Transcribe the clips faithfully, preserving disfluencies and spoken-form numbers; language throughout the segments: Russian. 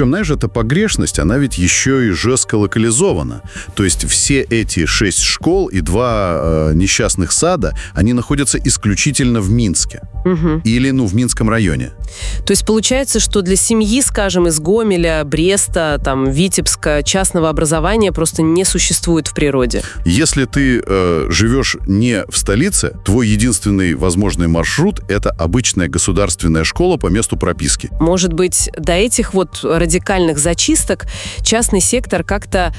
Причем, знаешь, эта погрешность, она ведь еще и жестко локализована. То есть все эти шесть школ и два э, несчастных сада, они находятся исключительно в Минске. Угу. Или, ну, в Минском районе. То есть получается, что для семьи, скажем, из Гомеля, Бреста, там, Витебска частного образования просто не существует в природе? Если ты э, живешь не в столице, твой единственный возможный маршрут – это обычная государственная школа по месту прописки. Может быть, до этих вот радикальных зачисток частный сектор как-то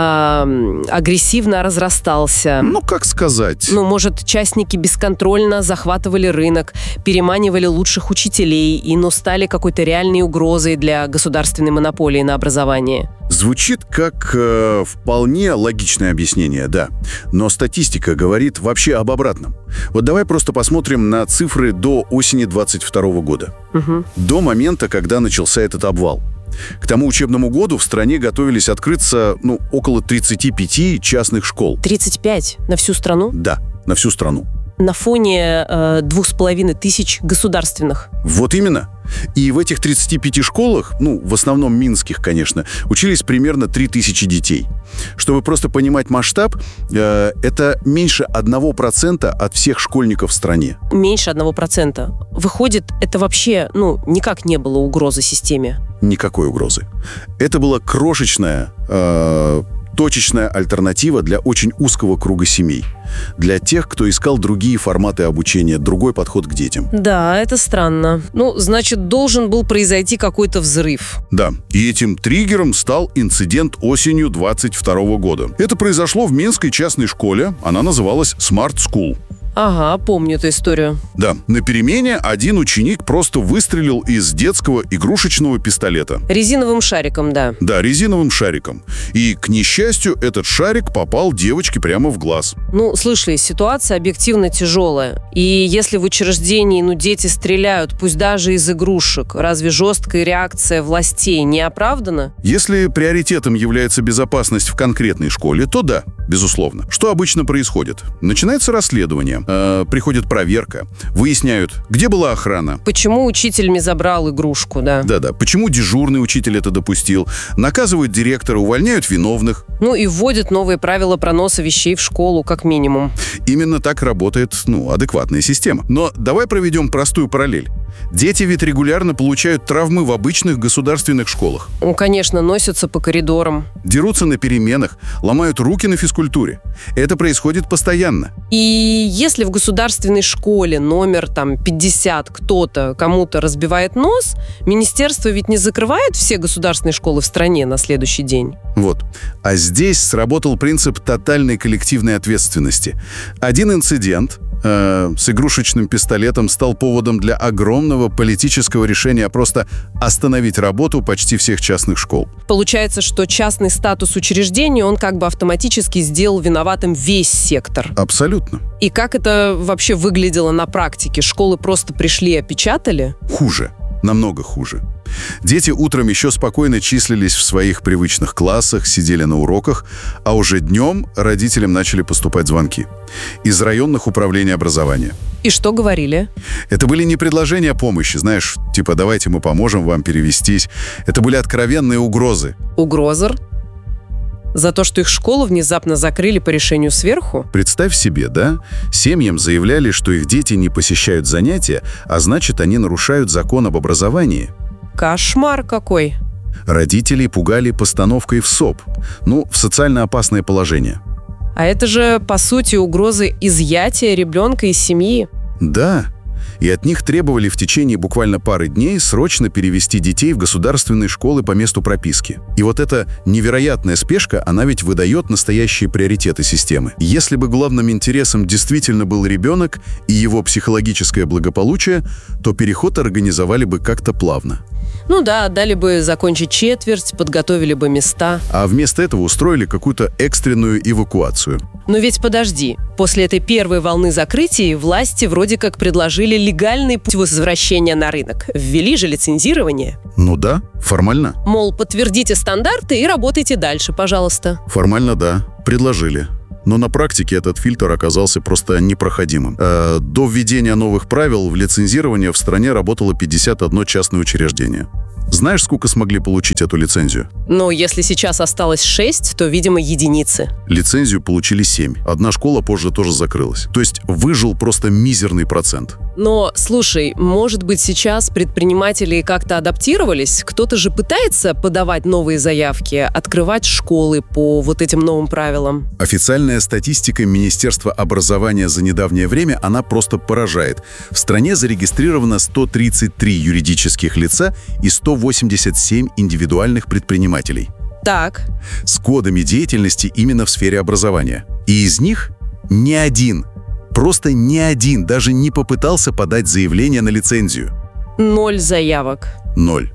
э, агрессивно разрастался? Ну, как сказать? Ну, может, частники бесконтрольно захватывали рынок, переманивали лучших учителей и, ну, стали какой-то реальной угрозой для государственной монополии на образование? Звучит как э, вполне логичное объяснение, да. Но статистика говорит вообще об обратном. Вот давай просто посмотрим на цифры до осени двадцать второго года. Угу. До момента, когда начался этот обвал. К тому учебному году в стране готовились открыться, ну, около тридцати пяти частных школ. тридцать пять? На всю страну? Да, на всю страну. На фоне э, двух с половиной тысяч государственных. Вот именно. И в этих тридцати пяти школах, ну, в основном минских, конечно, учились примерно три тысячи детей. Чтобы просто понимать масштаб, э, это меньше одного процента от всех школьников в стране. Меньше одного процента. Выходит, это вообще, ну, никак не было угрозы системе. Никакой угрозы. Это была крошечная, э, точечная альтернатива для очень узкого круга семей. Для тех, кто искал другие форматы обучения, другой подход к детям. Да, это странно. Ну, значит, должен был произойти какой-то взрыв. Да, и этим триггером стал инцидент осенью двадцать второго года. Это произошло в Минской частной школе, она называлась Smart School. Ага, помню эту историю. Да, на перемене один ученик просто выстрелил из детского игрушечного пистолета. Резиновым шариком, да. Да, резиновым шариком. И, к несчастью, этот шарик попал девочке прямо в глаз. Ну, слышали, ситуация объективно тяжелая. И если в учреждении, ну, дети стреляют, пусть даже из игрушек, разве жесткая реакция властей не оправдана? Если приоритетом является безопасность в конкретной школе, то да, безусловно. Что обычно происходит? Начинается расследование. Э, приходит проверка, выясняют, где была охрана. Почему учитель не забрал игрушку, да? Да-да, почему дежурный учитель это допустил, наказывают директора, увольняют виновных. Ну и вводят новые правила проноса вещей в школу, как минимум. Именно так работает, ну, адекватная система. Но давай проведем простую параллель. Дети ведь регулярно получают травмы в обычных государственных школах. Ну, конечно, носятся по коридорам. Дерутся на переменах, ломают руки на физкультуре. Это происходит постоянно. И если в государственной школе номер там пятьдесят кто-то кому-то разбивает нос, министерство ведь не закрывает все государственные школы в стране на следующий день. Вот. А здесь сработал принцип тотальной коллективной ответственности. Один инцидент э, с игрушечным пистолетом стал поводом для огромного политического решения просто остановить работу почти всех частных школ. Получается, что частный статус учреждения, он как бы автоматически сделал виноватым весь сектор. Абсолютно. И как это вообще выглядело на практике? Школы просто пришли и опечатали? Хуже. Намного хуже. Дети утром еще спокойно числились в своих привычных классах, сидели на уроках, а уже днем родителям начали поступать звонки из районных управлений образования. И что говорили? Это были не предложения помощи, знаешь, типа «давайте мы поможем вам перевестись». Это были откровенные угрозы. Угрозы? За то, что их школу внезапно закрыли по решению сверху? Представь себе, да? Семьям заявляли, что их дети не посещают занятия, а значит, они нарушают закон об образовании. Кошмар какой! Родителей пугали постановкой в СОП, ну, в социально опасное положение. А это же, по сути, угрозы изъятия ребенка из семьи. Да. И от них требовали в течение буквально пары дней срочно перевести детей в государственные школы по месту прописки. И вот эта невероятная спешка, она ведь выдает настоящие приоритеты системы. Если бы главным интересом действительно был ребенок и его психологическое благополучие, то переход организовали бы как-то плавно. Ну да, дали бы закончить четверть, подготовили бы места. А вместо этого устроили какую-то экстренную эвакуацию. Но ведь подожди, после этой первой волны закрытий власти вроде как предложили легальный путь возвращения на рынок. Ввели же лицензирование. Ну да, формально. Мол, подтвердите стандарты и работайте дальше, пожалуйста. Формально да, предложили. Но на практике этот фильтр оказался просто непроходимым. Э, до введения новых правил в лицензирование в стране работало пятьдесят одно частное учреждение. Знаешь, сколько смогли получить эту лицензию? Но если сейчас осталось шесть, то, видимо, единицы. Лицензию получили семь. Одна школа позже тоже закрылась. То есть выжил просто мизерный процент. Но, слушай, может быть, сейчас предприниматели как-то адаптировались? Кто-то же пытается подавать новые заявки, открывать школы по вот этим новым правилам. Официальная статистика Министерства образования за недавнее время, она просто поражает. В стране зарегистрировано сто тридцать три юридических лица и сто восемьдесят семь индивидуальных предпринимателей. Так. С кодами деятельности именно в сфере образования. И из них ни один, просто ни один даже не попытался подать заявление на лицензию. Ноль заявок. Ноль.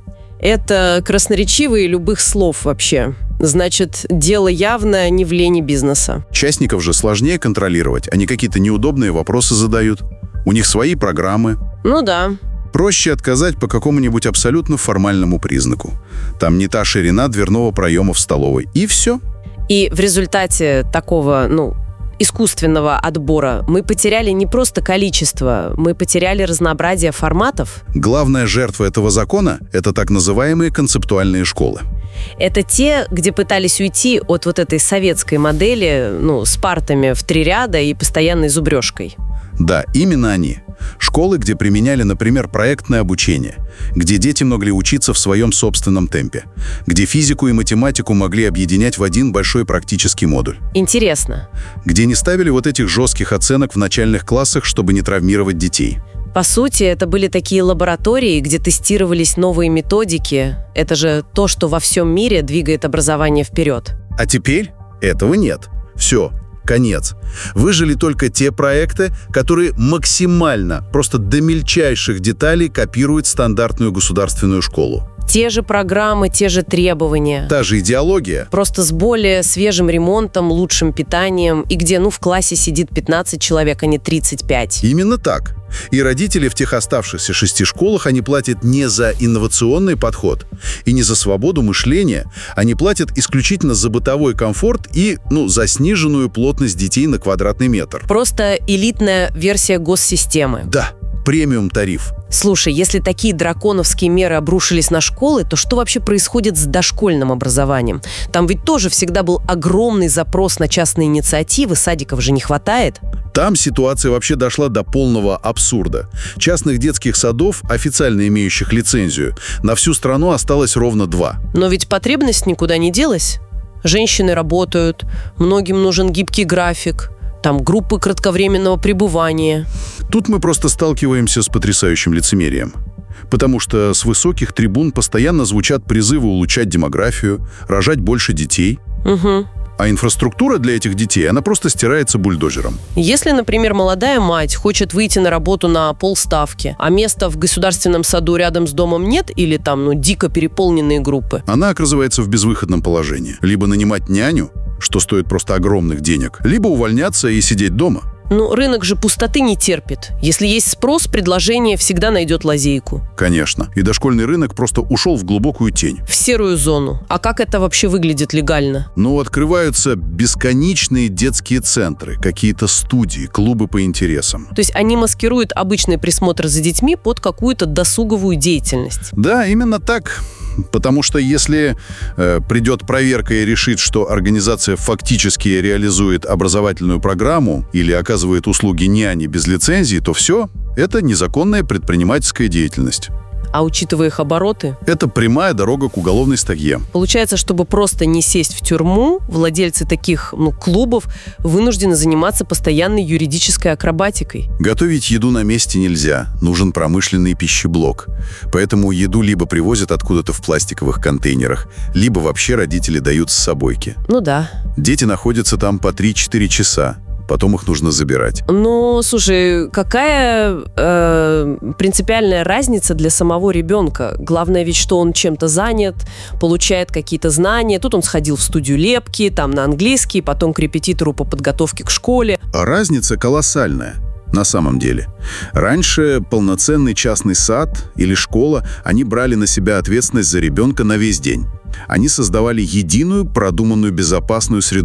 Это красноречивые любых слов вообще. Значит, дело явно не в лени бизнеса. Частников же сложнее контролировать. Они какие-то неудобные вопросы задают. У них свои программы. Ну да. Проще отказать по какому-нибудь абсолютно формальному признаку. Там не та ширина дверного проема в столовой. И все. И в результате такого, ну, искусственного отбора мы потеряли не просто количество, мы потеряли разнообразие форматов. Главная жертва этого закона – это так называемые концептуальные школы. Это те, где пытались уйти от вот этой советской модели, ну, с партами в три ряда и постоянной зубрежкой. Да, именно они. Школы, где применяли, например, проектное обучение, где дети могли учиться в своем собственном темпе, где физику и математику могли объединять в один большой практический модуль. Интересно. Где не ставили вот этих жестких оценок в начальных классах, чтобы не травмировать детей. По сути, это были такие лаборатории, где тестировались новые методики. Это же то, что во всем мире двигает образование вперед. А теперь этого нет. Все. Конец. Выжили только те проекты, которые максимально, просто до мельчайших деталей копируют стандартную государственную школу. Те же программы, те же требования. Та же идеология. Просто с более свежим ремонтом, лучшим питанием, и где, ну, в классе сидит пятнадцать человек, а не тридцать пять. Именно так. И родители в тех оставшихся шести школах, они платят не за инновационный подход и не за свободу мышления, они платят исключительно за бытовой комфорт и, ну, за сниженную плотность детей на квадратный метр. Просто элитная версия госсистемы. Да, премиум-тариф. Слушай, если такие драконовские меры обрушились на школы, то что вообще происходит с дошкольным образованием? Там ведь тоже всегда был огромный запрос на частные инициативы, садиков же не хватает. Там ситуация вообще дошла до полного абсурда. Частных детских садов, официально имеющих лицензию, на всю страну осталось ровно два. Но ведь потребность никуда не делась. Женщины работают, многим нужен гибкий график, там группы кратковременного пребывания. Тут мы просто сталкиваемся с потрясающим лицемерием. Потому что с высоких трибун постоянно звучат призывы улучшать демографию, рожать больше детей. Угу. А инфраструктура для этих детей, она просто стирается бульдозером. Если, например, молодая мать хочет выйти на работу на полставки, а места в государственном саду рядом с домом нет или там, ну, дико переполненные группы, она оказывается в безвыходном положении. Либо нанимать няню, что стоит просто огромных денег, либо увольняться и сидеть дома. Ну, рынок же пустоты не терпит. Если есть спрос, предложение всегда найдет лазейку. Конечно. И дошкольный рынок просто ушел в глубокую тень. В серую зону. А как это вообще выглядит легально? Ну, открываются бесконечные детские центры, какие-то студии, клубы по интересам. То есть они маскируют обычный присмотр за детьми под какую-то досуговую деятельность. Да, именно так. Потому что если э, придет проверка и решит, что организация фактически реализует образовательную программу или оказывает услуги няни без лицензии, то все, это незаконная предпринимательская деятельность. А учитывая их обороты? Это прямая дорога к уголовной статье. Получается, чтобы просто не сесть в тюрьму, владельцы таких, ну, клубов вынуждены заниматься постоянной юридической акробатикой. Готовить еду на месте нельзя, нужен промышленный пищеблок. Поэтому еду либо привозят откуда-то в пластиковых контейнерах, либо вообще родители дают с собойки. Ну да. Дети находятся там по три-четыре часа. Потом их нужно забирать. Но, слушай, какая э, принципиальная разница для самого ребенка? Главное ведь, что он чем-то занят, получает какие-то знания. Тут он сходил в студию лепки, там на английский, потом к репетитору по подготовке к школе. А разница колоссальная. На самом деле. Раньше полноценный частный сад или школа, они брали на себя ответственность за ребенка на весь день. Они создавали единую, продуманную, безопасную среду.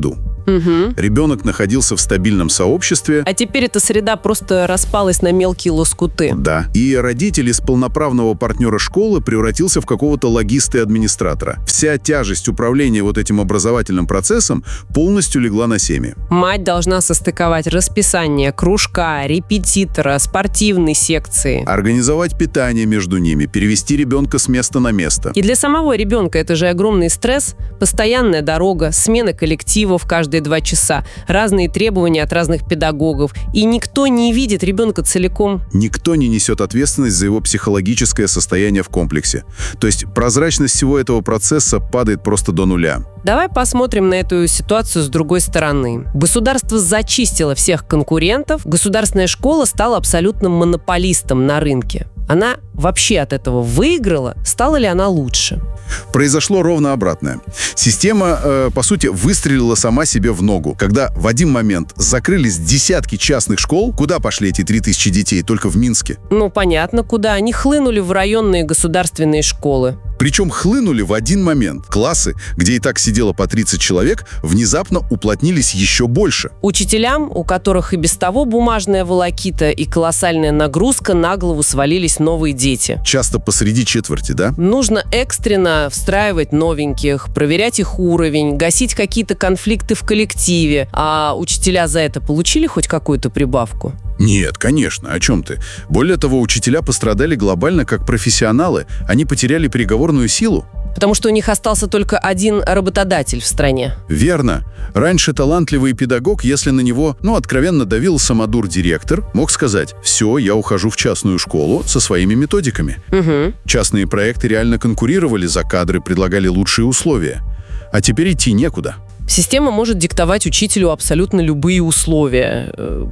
Угу. Ребенок находился в стабильном сообществе. А теперь эта среда просто распалась на мелкие лоскуты. Да. И родитель из полноправного партнера школы превратился в какого-то логиста и администратора. Вся тяжесть управления вот этим образовательным процессом полностью легла на семьи. Мать должна состыковать расписание, кружка, репетитора, спортивной секции. Организовать питание между ними, перевести ребенка с места на место. И для самого ребенка это же огромный стресс, постоянная дорога, смена коллективов каждые два часа, разные требования от разных педагогов. И никто не видит ребенка целиком. Никто не несет ответственность за его психологическое состояние в комплексе. То есть прозрачность всего этого процесса падает просто до нуля. Давай посмотрим на эту ситуацию с другой стороны. Государство зачистило всех конкурентов, государственная школа стала абсолютным монополистом на рынке. Она вообще от этого выиграла? Стала ли она лучше? Произошло ровно обратное. Система, э, по сути, выстрелила сама себе в ногу. Когда в один момент закрылись десятки частных школ, куда пошли эти три тысячи детей? Только в Минске. Ну, понятно, куда. Они хлынули в районные государственные школы. Причем хлынули в один момент. Классы, где и так сидело по тридцать человек, внезапно уплотнились еще больше. Учителям, у которых и без того бумажная волокита и колоссальная нагрузка, на голову свалились новые дети. Часто посреди четверти, да? Нужно экстренно встраивать новеньких, проверять их уровень, гасить какие-то конфликты в коллективе. А учителя за это получили хоть какую-то прибавку? Нет, конечно, о чем ты? Более того, учителя пострадали глобально как профессионалы. Они потеряли переговорную силу. Потому что у них остался только один работодатель в стране. Верно. Раньше талантливый педагог, если на него, ну, откровенно давил самодур-директор, мог сказать: «Все, я ухожу в частную школу со своими методиками». Угу. Частные проекты реально конкурировали за кадры, предлагали лучшие условия. А теперь идти некуда. Система может диктовать учителю абсолютно любые условия,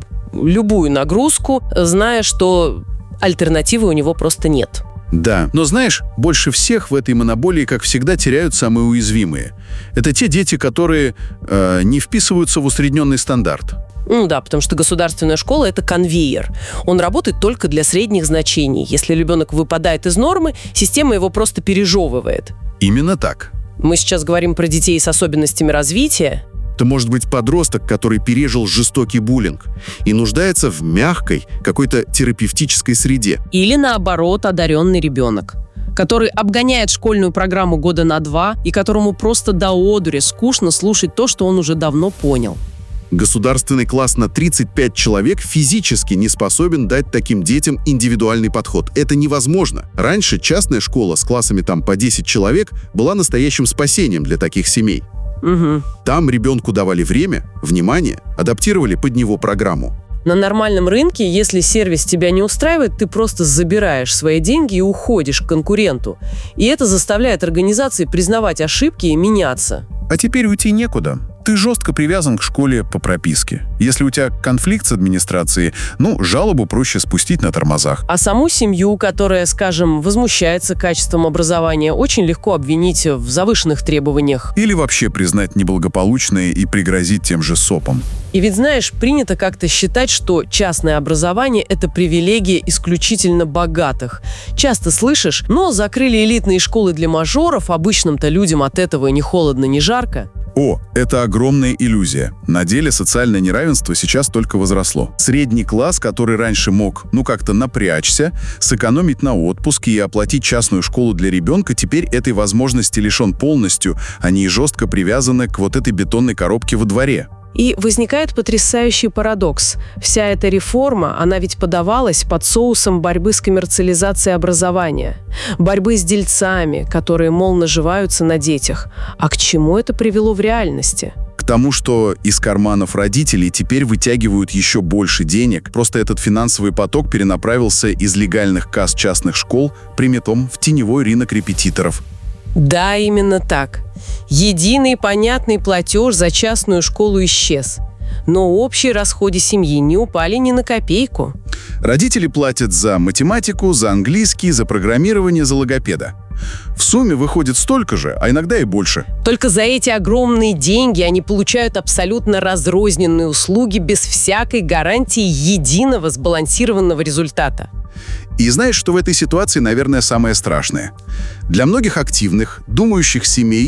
любую нагрузку, зная, что альтернативы у него просто нет. Да, но знаешь, больше всех в этой монополии, как всегда, теряют самые уязвимые. Это те дети, которые э, не вписываются в усредненный стандарт. Ну да, потому что государственная школа – это конвейер. Он работает только для средних значений. Если ребенок выпадает из нормы, система его просто пережевывает. Именно так. Мы сейчас говорим про детей с особенностями развития. Это может быть подросток, который пережил жестокий буллинг и нуждается в мягкой, какой-то терапевтической среде. Или, наоборот, одаренный ребенок, который обгоняет школьную программу года на два и которому просто до одури скучно слушать то, что он уже давно понял. Государственный класс на тридцать пять человек физически не способен дать таким детям индивидуальный подход. Это невозможно. Раньше частная школа с классами там по десять человек была настоящим спасением для таких семей. Угу. Там ребенку давали время, внимание, адаптировали под него программу. На нормальном рынке, если сервис тебя не устраивает, ты просто забираешь свои деньги и уходишь к конкуренту. И это заставляет организации признавать ошибки и меняться. А теперь уйти некуда. Ты жестко привязан к школе по прописке. Если у тебя конфликт с администрацией, ну, жалобу проще спустить на тормозах. А саму семью, которая, скажем, возмущается качеством образования, очень легко обвинить в завышенных требованиях. Или вообще признать неблагополучное и пригрозить тем же сопом. И ведь, знаешь, принято как-то считать, что частное образование – это привилегия исключительно богатых. Часто слышишь: но закрыли элитные школы для мажоров, обычным-то людям от этого ни холодно, ни жарко. О, это огромная иллюзия. На деле социальное неравенство сейчас только возросло. Средний класс, который раньше мог, ну, как-то напрячься, сэкономить на отпуске и оплатить частную школу для ребенка, теперь этой возможности лишен полностью. Они жестко привязаны к вот этой бетонной коробке во дворе. И возникает потрясающий парадокс. Вся эта реформа, она ведь подавалась под соусом борьбы с коммерциализацией образования, борьбы с дельцами, которые, мол, наживаются на детях. А к чему это привело в реальности? К тому, что из карманов родителей теперь вытягивают еще больше денег. Просто этот финансовый поток перенаправился из легальных касс частных школ прямиком в теневой рынок репетиторов. Да, именно так. Единый понятный платеж за частную школу исчез. Но общие расходы семьи не упали ни на копейку. Родители платят за математику, за английский, за программирование, за логопеда. В сумме выходит столько же, а иногда и больше. Только за эти огромные деньги они получают абсолютно разрозненные услуги без всякой гарантии единого сбалансированного результата. И знаешь, что в этой ситуации, наверное, самое страшное? Для многих активных, думающих семей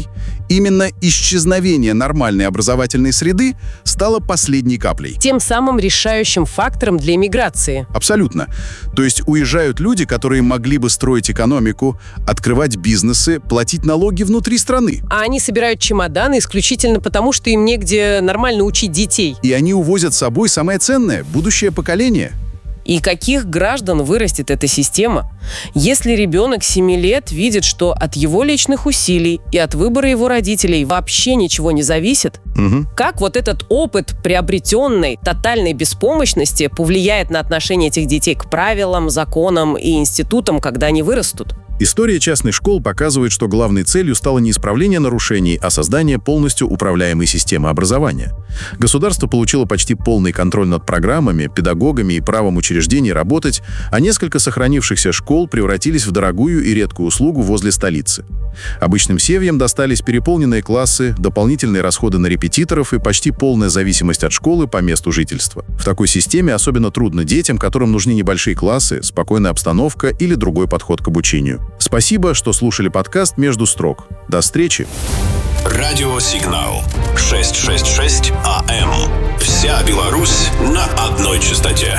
Именно исчезновение нормальной образовательной среды стало последней каплей. Тем самым решающим фактором для эмиграции. Абсолютно. То есть уезжают люди, которые могли бы строить экономику, открывать бизнесы, платить налоги внутри страны. А они собирают чемоданы исключительно потому, что им негде нормально учить детей. И они увозят с собой самое ценное – будущее поколение. И каких граждан вырастет эта система? Если ребенок семи лет видит, что от его личных усилий и от выбора его родителей вообще ничего не зависит, Угу. как вот этот опыт приобретенной тотальной беспомощности повлияет на отношение этих детей к правилам, законам и институтам, когда они вырастут? История частных школ показывает, что главной целью стало не исправление нарушений, а создание полностью управляемой системы образования. Государство получило почти полный контроль над программами, педагогами и правом учреждений работать, а несколько сохранившихся школ превратились в дорогую и редкую услугу возле столицы. Обычным семьям достались переполненные классы, дополнительные расходы на репетиторов и почти полная зависимость от школы по месту жительства. В такой системе особенно трудно детям, которым нужны небольшие классы, спокойная обстановка или другой подход к обучению. Спасибо, что слушали подкаст «Между строк». До встречи! Радиосигнал шестьсот шестьдесят шесть АМ. Вся Беларусь на одной частоте.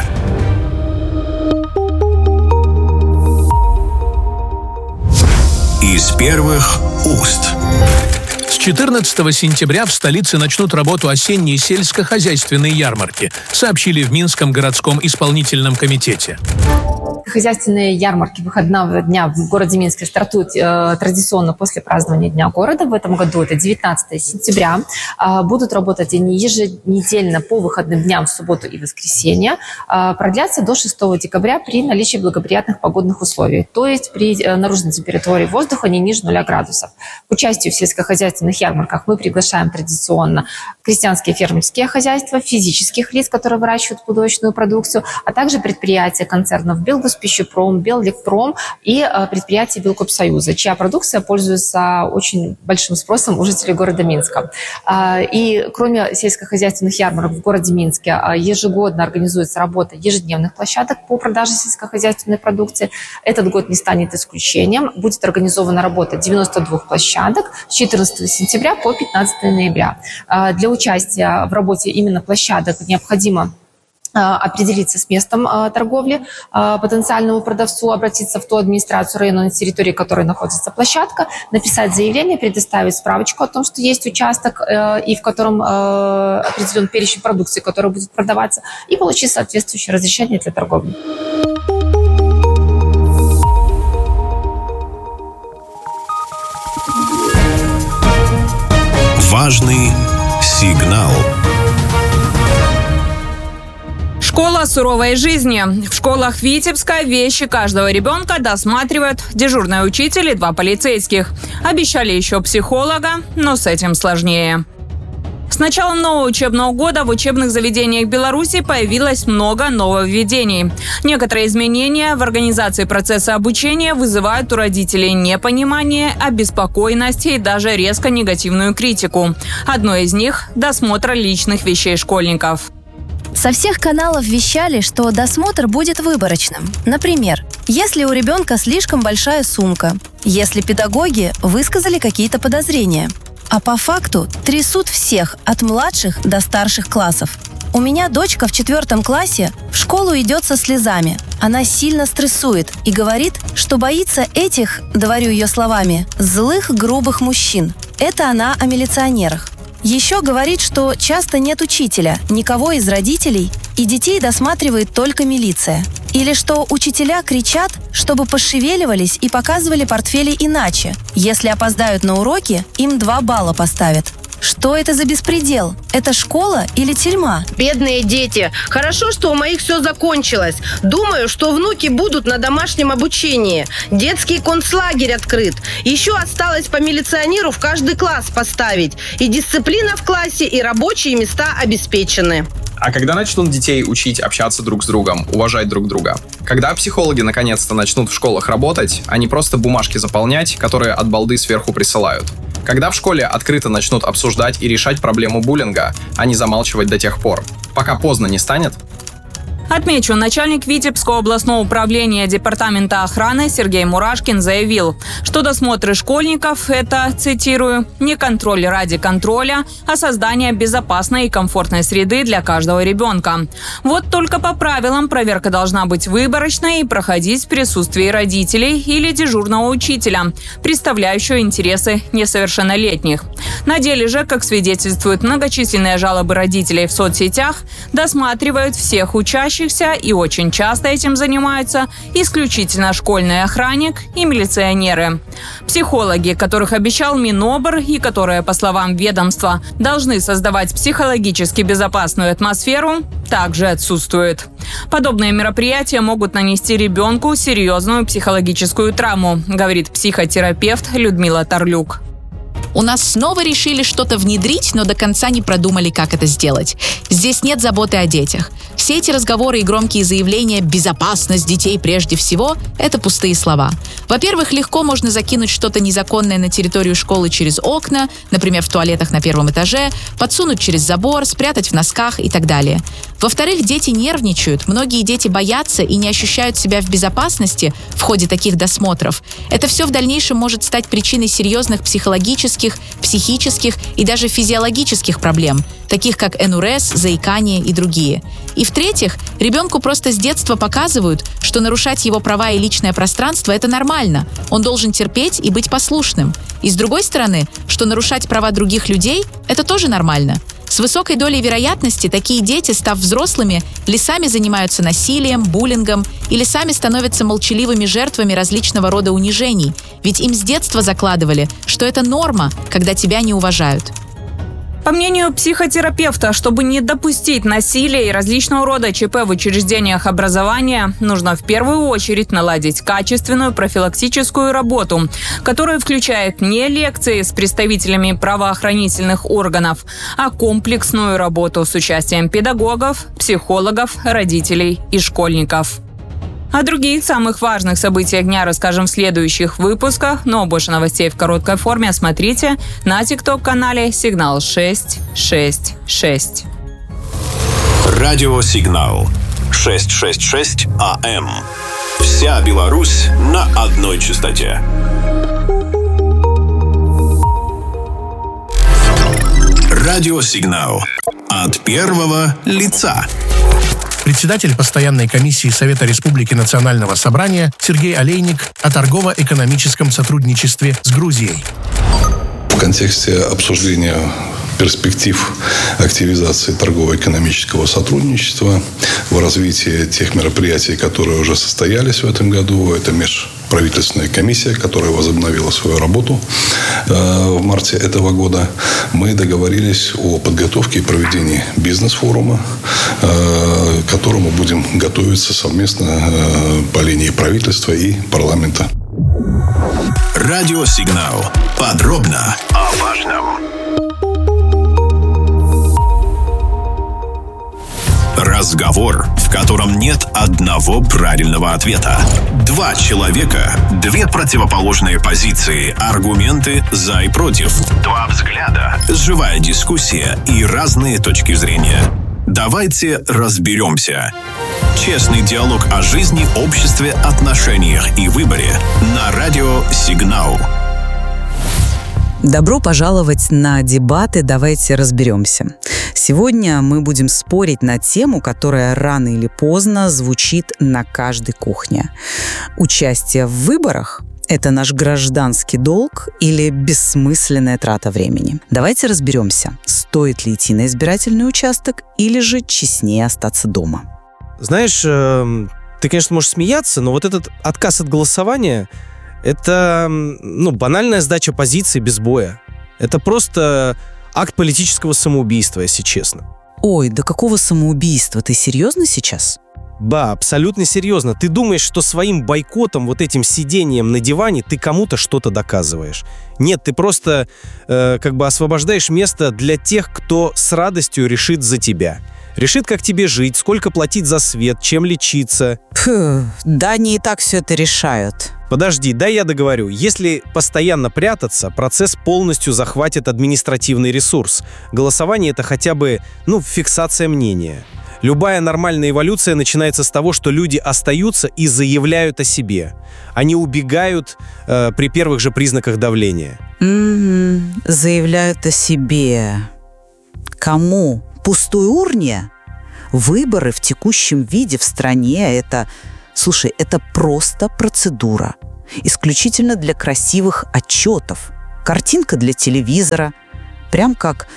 Из первых уст. С четырнадцатого сентября в столице начнут работу осенние сельскохозяйственные ярмарки, сообщили в Минском городском исполнительном комитете. Хозяйственные ярмарки выходного дня в городе Минске стартуют э, традиционно после празднования Дня города. В этом году это девятнадцатого сентября. Э, будут работать они еженедельно по выходным дням в субботу и воскресенье. Э, продлятся до шестого декабря при наличии благоприятных погодных условий, то есть при э, наружной температуре воздуха не ниже нуля градусов. К участию в сельскохозяйственных ярмарках мы приглашаем традиционно крестьянские фермерские хозяйства, физических лиц, которые выращивают плодовочную продукцию, а также предприятия концернов Белгоспищепром, Беллекпром и э, предприятия Белкопсоюза, чья продукция пользуется очень большим спросом у жителей города Минска. Э, и кроме сельскохозяйственных ярмарок в городе Минске э, ежегодно организуется работа ежедневных площадок по продаже сельскохозяйственной продукции. Этот год не станет исключением. Будет организована работа девяноста двух площадок с четырнадцатого сентября по пятнадцатого ноября. Э, для участия в работе именно площадок необходимо определиться с местом э, торговли э, потенциальному продавцу, обратиться в ту администрацию района, на территории которой находится площадка, написать заявление, предоставить справочку о том, что есть участок э, и в котором э, определен перечень продукции, которая будет продаваться, и получить соответствующее разрешение для торговли. Важный сигнал. Школа суровой жизни. В школах Витебска вещи каждого ребенка досматривают дежурный учитель и два полицейских. Обещали еще психолога, но с этим сложнее. С началом нового учебного года в учебных заведениях Беларуси появилось много нововведений. Некоторые изменения в организации процесса обучения вызывают у родителей непонимание, обеспокоенность и даже резко негативную критику. Одно из них – досмотр личных вещей школьников. Со всех каналов вещали, что досмотр будет выборочным. Например, если у ребенка слишком большая сумка, если педагоги высказали какие-то подозрения. А по факту трясут всех, от младших до старших классов. У меня дочка в четвертом классе в школу идет со слезами. Она сильно стрессует и говорит, что боится этих, говорю ее словами, злых, грубых мужчин. Это она о милиционерах. Еще говорит, что часто нет учителя, никого из родителей, и детей досматривает только милиция. Или что учителя кричат, чтобы пошевеливались и показывали портфели иначе. Если опоздают на уроки, им два балла поставят. Что это за беспредел? Это школа или тюрьма? Бедные дети. Хорошо, что у моих все закончилось. Думаю, что внуки будут на домашнем обучении. Детский концлагерь открыт. Еще осталось по милиционеру в каждый класс поставить. И дисциплина в классе, и рабочие места обеспечены. А когда начнут детей учить общаться друг с другом, уважать друг друга? Когда психологи наконец-то начнут в школах работать, а не просто бумажки заполнять, которые от балды сверху присылают? Когда в школе открыто начнут обсуждать и решать проблему буллинга, а не замалчивать до тех пор, пока поздно не станет? Отмечу, начальник Витебского областного управления Департамента охраны Сергей Мурашкин заявил, что досмотры школьников – это, цитирую, «не контроль ради контроля, а создание безопасной и комфортной среды для каждого ребенка». Вот только по правилам проверка должна быть выборочной и проходить в присутствии родителей или дежурного учителя, представляющего интересы несовершеннолетних. На деле же, как свидетельствуют многочисленные жалобы родителей в соцсетях, досматривают всех учащихся, и очень часто этим занимаются исключительно школьный охранник и милиционеры. Психологи, которых обещал Минобр и которые, по словам ведомства, должны создавать психологически безопасную атмосферу, также отсутствуют. Подобные мероприятия могут нанести ребенку серьезную психологическую травму, говорит психотерапевт Людмила Тарлюк. У нас снова решили что-то внедрить, но до конца не продумали, как это сделать. Здесь нет заботы о детях. Все эти разговоры и громкие заявления «безопасность детей прежде всего» — это пустые слова. Во-первых, легко можно закинуть что-то незаконное на территорию школы через окна, например, в туалетах на первом этаже, подсунуть через забор, спрятать в носках и так далее. Во-вторых, дети нервничают, многие дети боятся и не ощущают себя в безопасности в ходе таких досмотров. Это все в дальнейшем может стать причиной серьезных психологических, психических и даже физиологических проблем, таких как эн эр эс, заикание и другие. И в-третьих, ребенку просто с детства показывают, что нарушать его права и личное пространство – это нормально. Он должен терпеть и быть послушным. И с другой стороны, что нарушать права других людей – это тоже нормально. С высокой долей вероятности такие дети, став взрослыми, или сами занимаются насилием, буллингом, или сами становятся молчаливыми жертвами различного рода унижений, ведь им с детства закладывали, что это норма, когда тебя не уважают. По мнению психотерапевта, чтобы не допустить насилия и различного рода ЧП в учреждениях образования, нужно в первую очередь наладить качественную профилактическую работу, которая включает не лекции с представителями правоохранительных органов, а комплексную работу с участием педагогов, психологов, родителей и школьников. О других самых важных событиях дня расскажем в следующих выпусках, но больше новостей в короткой форме смотрите на тикток-канале «Сигнал шесть шесть шесть». Радио «Сигнал» шестьсот шестьдесят шесть А М. Вся Беларусь на одной частоте. Радио «Сигнал» от первого лица. Председатель постоянной комиссии Совета Республики Национального собрания Сергей Олейник о торгово-экономическом сотрудничестве с Грузией. В контексте обсуждения перспектив активизации торгово-экономического сотрудничества, в развитии тех мероприятий, которые уже состоялись в этом году. Это межправительственная комиссия, которая возобновила свою работу в марте этого года. Мы договорились о подготовке и проведении бизнес-форума, к которому будем готовиться совместно по линии правительства и парламента. Радио «Сигнал». Подробно о важном. Разговор, в котором нет одного правильного ответа. Два человека, две противоположные позиции, аргументы за и против. Два взгляда, живая дискуссия и разные точки зрения. Давайте разберемся. Честный диалог о жизни, обществе, отношениях и выборе на радио «Сигнал». Добро пожаловать на дебаты «Давайте разберемся». Сегодня мы будем спорить на тему, которая рано или поздно звучит на каждой кухне. Участие в выборах – это наш гражданский долг или бессмысленная трата времени? Давайте разберемся, стоит ли идти на избирательный участок или же честнее остаться дома. Знаешь, ты, конечно, можешь смеяться, но вот этот отказ от голосования – это, ну, банальная сдача позиции без боя. Это просто акт политического самоубийства, если честно. Ой, да какого самоубийства? Ты серьезно сейчас? Да, абсолютно серьезно. Ты думаешь, что своим бойкотом, вот этим сидением на диване ты кому-то что-то доказываешь. Нет, ты просто э, как бы освобождаешь место для тех, кто с радостью решит за тебя. Решит, как тебе жить, сколько платить за свет, чем лечиться. Фу, да они и так все это решают. Подожди, дай я договорю. Если постоянно прятаться, процесс полностью захватит административный ресурс. Голосование — это хотя бы, ну, фиксация мнения. Любая нормальная эволюция начинается с того, что люди остаются и заявляют о себе. Они убегают э, при первых же признаках давления. Mm-hmm. Заявляют о себе. Кому? Пустой урне? Выборы в текущем виде в стране – это, слушай, это просто процедура. Исключительно для красивых отчетов. Картинка для телевизора. Прям как,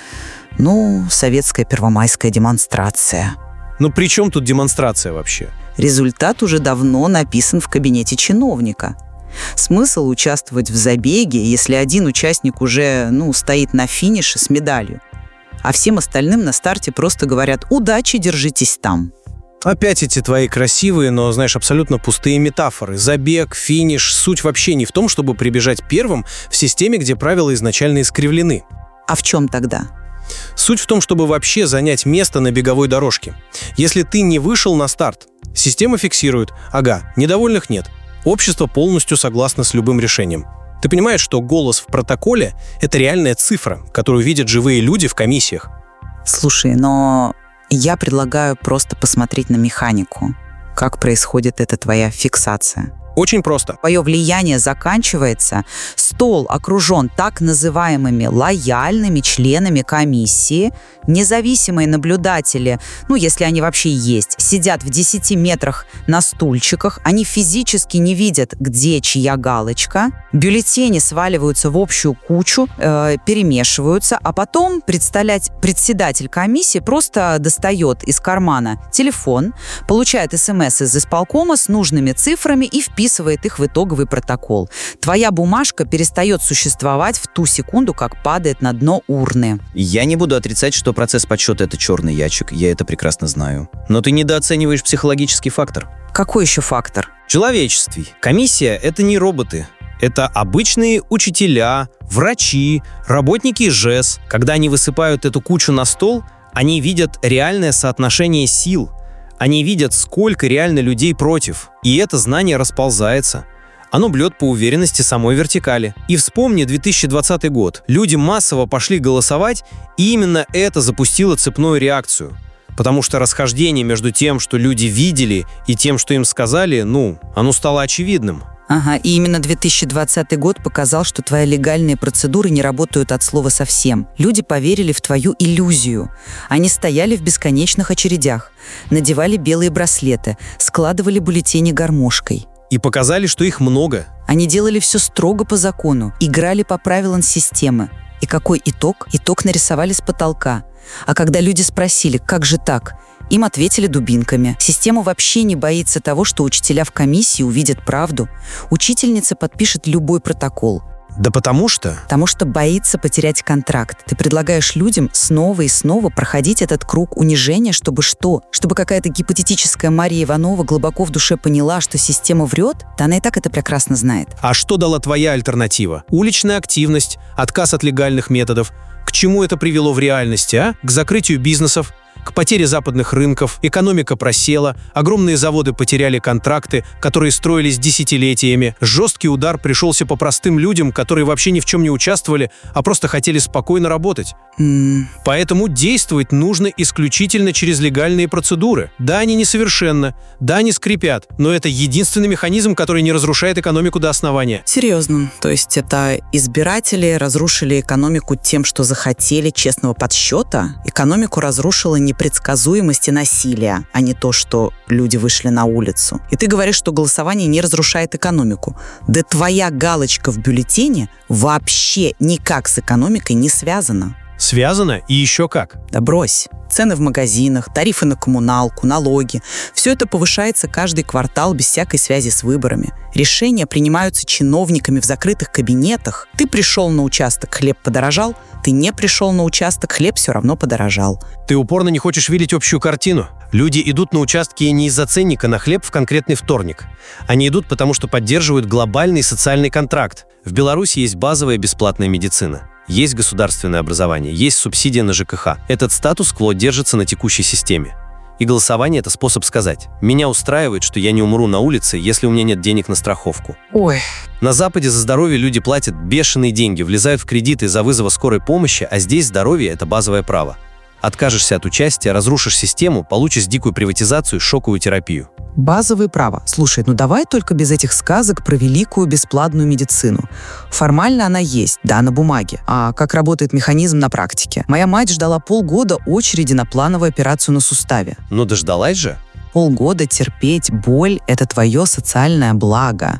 ну, советская первомайская демонстрация. Ну при чем тут демонстрация вообще? Результат уже давно написан в кабинете чиновника. Смысл участвовать в забеге, если один участник уже, ну, стоит на финише с медалью, а всем остальным на старте просто говорят «удачи, держитесь там». Опять эти твои красивые, но, знаешь, абсолютно пустые метафоры. Забег, финиш. Суть вообще не в том, чтобы прибежать первым в системе, где правила изначально искривлены. А в чем тогда? Суть в том, чтобы вообще занять место на беговой дорожке. Если ты не вышел на старт, система фиксирует: ага, недовольных нет. Общество полностью согласно с любым решением. Ты понимаешь, что голос в протоколе – это реальная цифра, которую видят живые люди в комиссиях? Слушай, но я предлагаю просто посмотреть на механику. Как происходит эта твоя фиксация? Очень просто. Твое влияние заканчивается, стол окружен так называемыми лояльными членами комиссии, независимые наблюдатели, ну, если они вообще есть, сидят в десяти метрах на стульчиках, они физически не видят, где чья галочка, бюллетени сваливаются в общую кучу, э, перемешиваются, а потом представлять председатель комиссии просто достает из кармана телефон, получает смс из исполкома с нужными цифрами и вписывает вписывает их в итоговый протокол. Твоя бумажка перестает существовать в ту секунду, как падает на дно урны. Я не буду отрицать, что процесс подсчета — это черный ящик, я это прекрасно знаю. Но ты недооцениваешь психологический фактор. Какой еще фактор? Человеческий. Комиссия — это не роботы. Это обычные учителя, врачи, работники ЖЭС. Когда они высыпают эту кучу на стол, они видят реальное соотношение сил. Они видят, сколько реально людей против. И это знание расползается. Оно бьет по уверенности самой вертикали. И вспомни две тысячи двадцатый год. Люди массово пошли голосовать, и именно это запустило цепную реакцию. Потому что расхождение между тем, что люди видели, и тем, что им сказали, ну, оно стало очевидным. Ага, и именно две тысячи двадцатый год показал, что твои легальные процедуры не работают от слова совсем. Люди поверили в твою иллюзию. Они стояли в бесконечных очередях, надевали белые браслеты, складывали бюллетени гармошкой. И показали, что их много. Они делали все строго по закону, играли по правилам системы. И какой итог? Итог нарисовали с потолка. А когда люди спросили, как же так? Им ответили дубинками. Система вообще не боится того, что учителя в комиссии увидят правду. Учительница подпишет любой протокол. Да потому что? Потому что боится потерять контракт. Ты предлагаешь людям снова и снова проходить этот круг унижения, чтобы что? Чтобы какая-то гипотетическая Мария Иванова глубоко в душе поняла, что система врет? Да она и так это прекрасно знает. А что дала твоя альтернатива? Уличная активность, отказ от легальных методов. К чему это привело в реальности, а? К закрытию бизнесов, к потере западных рынков, экономика просела, огромные заводы потеряли контракты, которые строились десятилетиями. Жесткий удар пришелся по простым людям, которые вообще ни в чем не участвовали, а просто хотели спокойно работать. Mm. Поэтому действовать нужно исключительно через легальные процедуры. Да, они несовершенны, да, они скрипят, но это единственный механизм, который не разрушает экономику до основания. Серьезно? То есть это избиратели разрушили экономику тем, что захотели честного подсчета? Экономику разрушила не непредсказуемость и насилие, а не то, что люди вышли на улицу. И ты говоришь, что голосование не разрушает экономику. Да твоя галочка в бюллетене вообще никак с экономикой не связана. Связано и еще как. Да брось. Цены в магазинах, тарифы на коммуналку, налоги. Все это повышается каждый квартал без всякой связи с выборами. Решения принимаются чиновниками в закрытых кабинетах. Ты пришел на участок, хлеб подорожал. Ты не пришел на участок, хлеб все равно подорожал. Ты упорно не хочешь видеть общую картину. Люди идут на участки не из-за ценника на хлеб в конкретный вторник. Они идут, потому что поддерживают глобальный социальный контракт. В Беларуси есть базовая бесплатная медицина. Есть государственное образование, есть субсидия на ЖКХ. Этот статус-кво держится на текущей системе. И голосование – это способ сказать: меня устраивает, что я не умру на улице, если у меня нет денег на страховку. Ой. На Западе за здоровье люди платят бешеные деньги, влезают в кредиты из-за вызова скорой помощи, а здесь здоровье – это базовое право. Откажешься от участия, разрушишь систему, получишь дикую приватизацию и шоковую терапию. Базовые права. Слушай, ну давай только без этих сказок про великую бесплатную медицину. Формально она есть, да, на бумаге. А как работает механизм на практике? Моя мать ждала полгода очереди на плановую операцию на суставе. Ну дождалась же. Полгода терпеть боль – это твое социальное благо.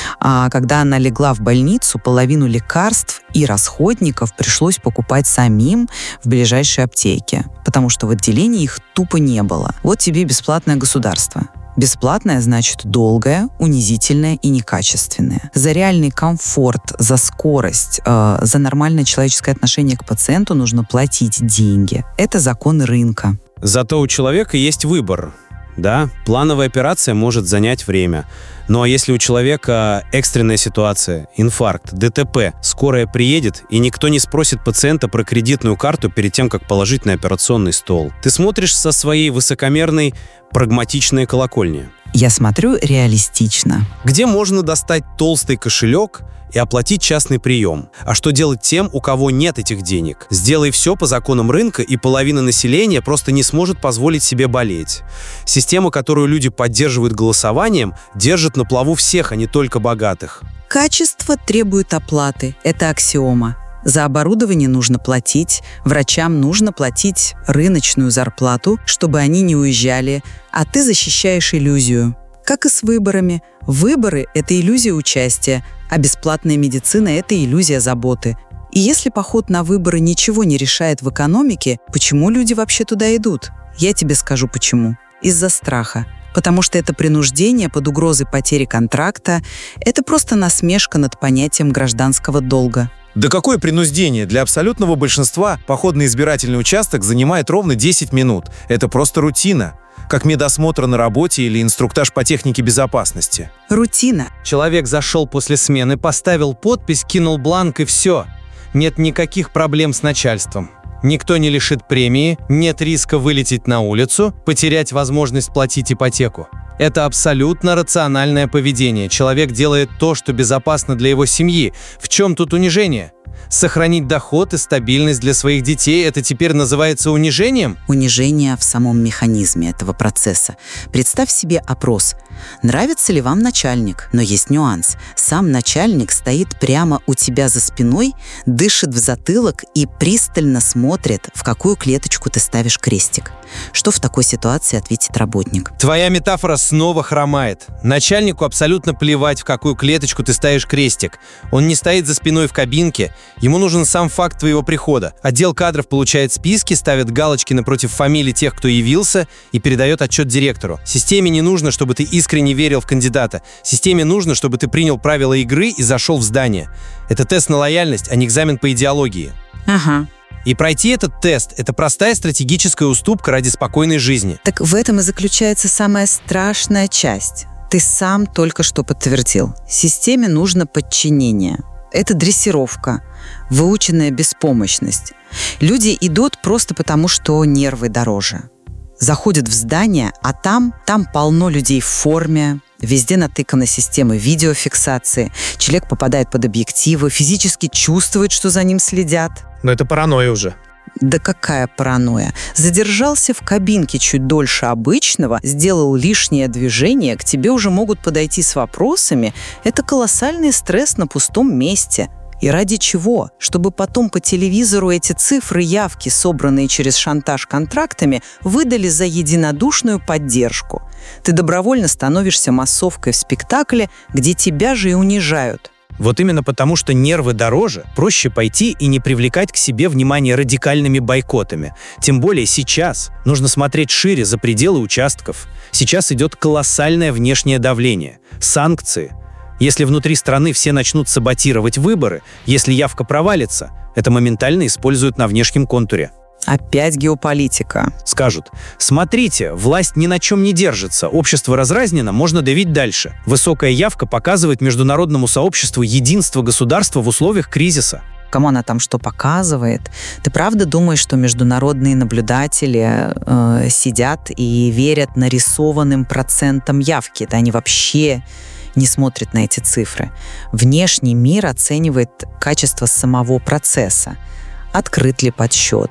А когда она легла в больницу, половину лекарств и расходников пришлось покупать самим в ближайшей аптеке, потому что в отделении их тупо не было. Вот тебе бесплатное государство. Бесплатное значит долгое, унизительное и некачественное. За реальный комфорт, за скорость, э, за нормальное человеческое отношение к пациенту нужно платить деньги. Это законы рынка. Зато у человека есть выбор. Да, плановая операция может занять время. Ну а если у человека экстренная ситуация, инфаркт, ДТП, скорая приедет, и никто не спросит пациента про кредитную карту перед тем, как положить на операционный стол. Ты смотришь со своей высокомерной, прагматичной колокольни. Я смотрю реалистично. Где можно достать толстый кошелек и оплатить частный прием? А что делать тем, у кого нет этих денег? Сделай все по законам рынка, и половина населения просто не сможет позволить себе болеть. Система, которую люди поддерживают голосованием, держит на плаву всех, а не только богатых. Качество требует оплаты. Это аксиома. За оборудование нужно платить, врачам нужно платить рыночную зарплату, чтобы они не уезжали, а ты защищаешь иллюзию. Как и с выборами. Выборы – это иллюзия участия, а бесплатная медицина – это иллюзия заботы. И если поход на выборы ничего не решает в экономике, почему люди вообще туда идут? Я тебе скажу почему. Из-за страха. Потому что это принуждение под угрозой потери контракта – это просто насмешка над понятием гражданского долга. Да какое принуждение? Для абсолютного большинства поход на избирательный участок занимает ровно десять минут. Это просто рутина. Как медосмотр на работе или инструктаж по технике безопасности. Рутина. Человек зашел после смены, поставил подпись, кинул бланк и все. Нет никаких проблем с начальством. Никто не лишит премии, нет риска вылететь на улицу, потерять возможность платить ипотеку. Это абсолютно рациональное поведение. Человек делает то, что безопасно для его семьи. В чем тут унижение? Сохранить доход и стабильность для своих детей – это теперь называется унижением? Унижение в самом механизме этого процесса. Представь себе опрос. Нравится ли вам начальник? Но есть нюанс. Сам начальник стоит прямо у тебя за спиной, дышит в затылок и пристально смотрит, в какую клеточку ты ставишь крестик. Что в такой ситуации ответит работник? Твоя метафора снова хромает. Начальнику абсолютно плевать, в какую клеточку ты ставишь крестик. Он не стоит за спиной в кабинке. Ему нужен сам факт твоего прихода. Отдел кадров получает списки, ставит галочки напротив фамилий тех, кто явился, и передает отчет директору. Системе не нужно, чтобы ты искренне верил в кандидата. Системе нужно, чтобы ты принял правила игры и зашел в здание. Это тест на лояльность, а не экзамен по идеологии. Ага. И пройти этот тест – это простая стратегическая уступка ради спокойной жизни. Так в этом и заключается самая страшная часть. Ты сам только что подтвердил. Системе нужно подчинение. Это дрессировка, выученная беспомощность. Люди идут просто потому, что нервы дороже. Заходят в здание, а там, там полно людей в форме, везде натыканы системы видеофиксации. Человек попадает под объективы, физически чувствует, что за ним следят. Но это паранойя уже. Да какая паранойя? Задержался в кабинке чуть дольше обычного, сделал лишнее движение, к тебе уже могут подойти с вопросами. Это колоссальный стресс на пустом месте. И ради чего? Чтобы потом по телевизору эти цифры явки, собранные через шантаж контрактами, выдали за единодушную поддержку. Ты добровольно становишься массовкой в спектакле, где тебя же и унижают. Вот именно потому, что нервы дороже, проще пойти и не привлекать к себе внимание радикальными бойкотами. Тем более сейчас нужно смотреть шире, за пределы участков. Сейчас идет колоссальное внешнее давление, санкции. Если внутри страны все начнут саботировать выборы, если явка провалится, это моментально используют на внешнем контуре. Опять геополитика. Скажут: смотрите, власть ни на чем не держится, общество разразнено, можно давить дальше. Высокая явка показывает международному сообществу единство государства в условиях кризиса. Кому она там что показывает? Ты правда думаешь, что международные наблюдатели э, сидят и верят нарисованным процентам явки? Да они вообще не смотрят на эти цифры. Внешний мир оценивает качество самого процесса. Открыт ли подсчет?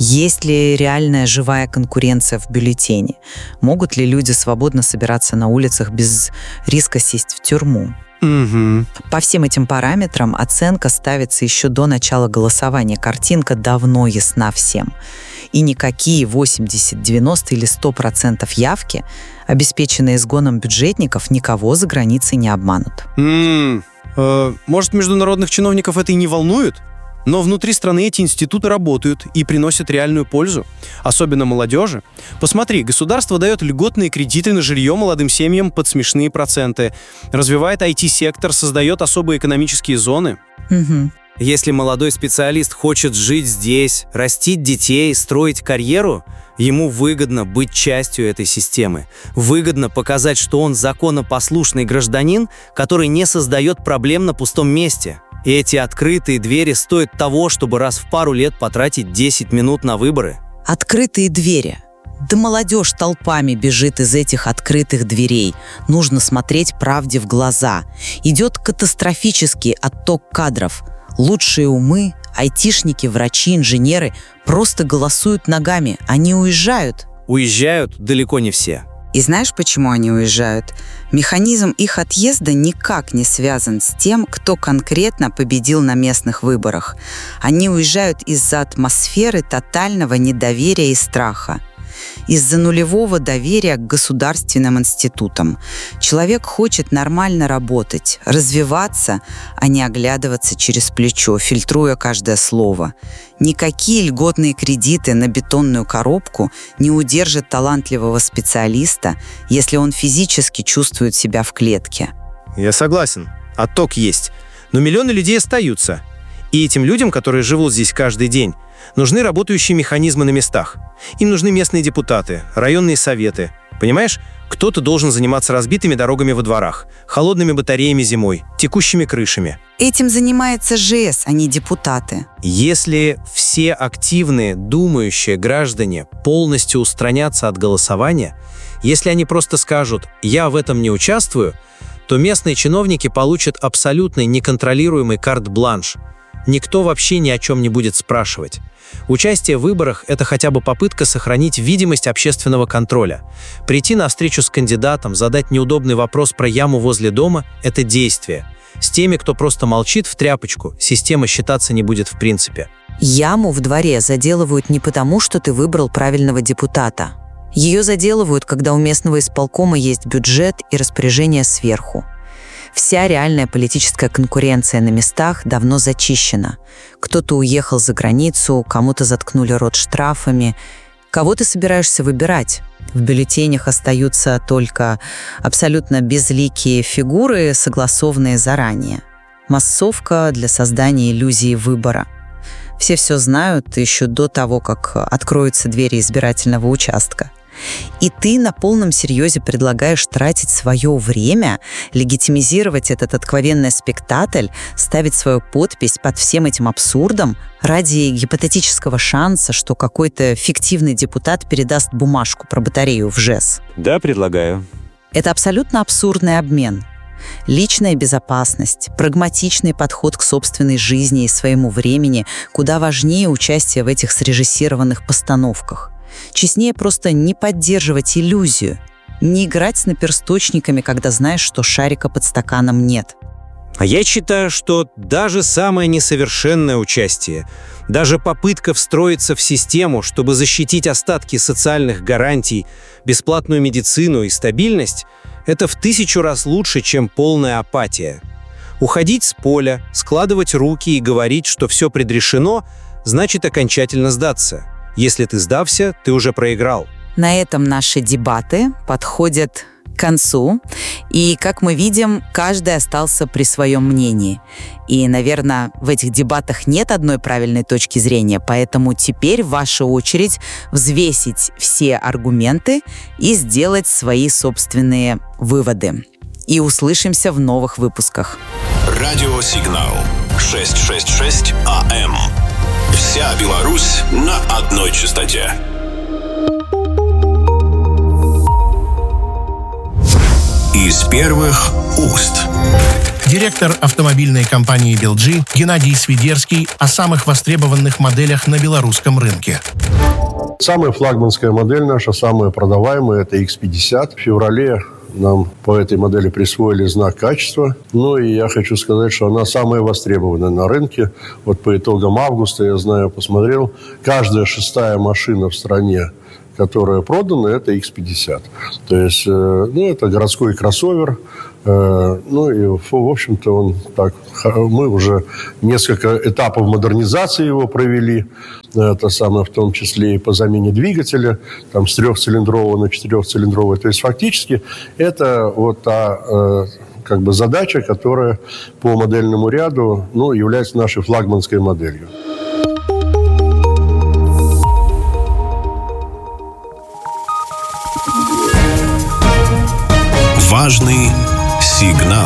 Есть ли реальная живая конкуренция в бюллетене? Могут ли люди свободно собираться на улицах без риска сесть в тюрьму? Угу. По всем этим параметрам оценка ставится еще до начала голосования. Картинка давно ясна всем. И никакие восемьдесят, девяносто или сто процентов явки, обеспеченные изгоном бюджетников, никого за границей не обманут. М-м, э, может, международных чиновников это и не волнует? Но внутри страны эти институты работают и приносят реальную пользу, особенно молодежи. Посмотри, государство дает льготные кредиты на жилье молодым семьям под смешные проценты, развивает ай ти-сектор, создает особые экономические зоны. Угу. Если молодой специалист хочет жить здесь, растить детей, строить карьеру, ему выгодно быть частью этой системы. Выгодно показать, что он законопослушный гражданин, который не создает проблем на пустом месте. И эти открытые двери стоят того, чтобы раз в пару лет потратить десять минут на выборы. Открытые двери. Да молодежь толпами бежит из этих открытых дверей. Нужно смотреть правде в глаза. Идет катастрофический отток кадров. Лучшие умы, айтишники, врачи, инженеры просто голосуют ногами. Они уезжают. Уезжают далеко не все. И знаешь, почему они уезжают? Механизм их отъезда никак не связан с тем, кто конкретно победил на местных выборах. Они уезжают из-за атмосферы тотального недоверия и страха. Из-за нулевого доверия к государственным институтам. Человек хочет нормально работать, развиваться, а не оглядываться через плечо, фильтруя каждое слово. Никакие льготные кредиты на бетонную коробку не удержат талантливого специалиста, если он физически чувствует себя в клетке. Я согласен. Отток есть. Но миллионы людей остаются. И этим людям, которые живут здесь каждый день, нужны работающие механизмы на местах. Им нужны местные депутаты, районные советы. Понимаешь, кто-то должен заниматься разбитыми дорогами во дворах, холодными батареями зимой, текущими крышами. Этим занимается ЖЭС, а не депутаты. Если все активные, думающие граждане полностью устранятся от голосования, если они просто скажут «я в этом не участвую», то местные чиновники получат абсолютно неконтролируемый карт-бланш. Никто вообще ни о чем не будет спрашивать. Участие в выборах – это хотя бы попытка сохранить видимость общественного контроля. Прийти на встречу с кандидатом, задать неудобный вопрос про яму возле дома – это действие. С теми, кто просто молчит в тряпочку, система считаться не будет в принципе. Яму в дворе заделывают не потому, что ты выбрал правильного депутата. Ее заделывают, когда у местного исполкома есть бюджет и распоряжение сверху. Вся реальная политическая конкуренция на местах давно зачищена. Кто-то уехал за границу, кому-то заткнули рот штрафами. Кого ты собираешься выбирать? В бюллетенях остаются только абсолютно безликие фигуры, согласованные заранее. Массовка для создания иллюзии выбора. Все все знают еще до того, как откроются двери избирательного участка. И ты на полном серьезе предлагаешь тратить свое время, легитимизировать этот откровенный спектакль, ставить свою подпись под всем этим абсурдом ради гипотетического шанса, что какой-то фиктивный депутат передаст бумажку про батарею в ЖЭС. Да, предлагаю. Это абсолютно абсурдный обмен. Личная безопасность, прагматичный подход к собственной жизни и своему времени куда важнее участия в этих срежиссированных постановках. Честнее просто не поддерживать иллюзию, не играть с наперсточниками, когда знаешь, что шарика под стаканом нет. А я считаю, что даже самое несовершенное участие, даже попытка встроиться в систему, чтобы защитить остатки социальных гарантий, бесплатную медицину и стабильность, это в тысячу раз лучше, чем полная апатия. Уходить с поля, складывать руки и говорить, что все предрешено, значит окончательно сдаться. Если ты сдався, ты уже проиграл. На этом наши дебаты подходят к концу. И, как мы видим, каждый остался при своем мнении. И, наверное, в этих дебатах нет одной правильной точки зрения, поэтому теперь ваша очередь взвесить все аргументы и сделать свои собственные выводы. И услышимся в новых выпусках. Радиосигнал шестьсот шестьдесят шесть АМ. Вся Беларусь на одной частоте. Из первых уст. Директор автомобильной компании эл джи Геннадий Свидерский о самых востребованных моделях на белорусском рынке. Самая флагманская модель наша, самая продаваемая, это икс пятьдесят. В феврале нам по этой модели присвоили знак качества. Ну и я хочу сказать, что она самая востребованная на рынке. Вот по итогам августа, я знаю, посмотрел, каждая шестая машина в стране, которая продана, это икс пятьдесят. То есть, ну, это городской кроссовер. Ну и, в общем-то, он так, мы уже несколько этапов модернизации его провели. Это самое, в том числе и по замене двигателя, там, с трехцилиндрового на четырехцилиндровый. То есть, фактически, это вот та как бы задача, которая по модельному ряду, ну, является нашей флагманской моделью. Важный сигнал.